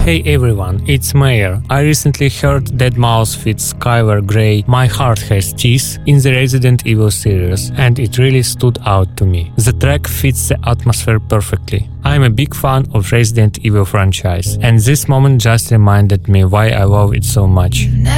Hey everyone, it's Mayer. I recently heard Deadmau5 feat. Skylar Grey My Heart Has Teeth in the Resident Evil series, and it really stood out to me. The track fits the atmosphere perfectly. I'm a big fan of Resident Evil franchise, and this moment just reminded me why I love it so much.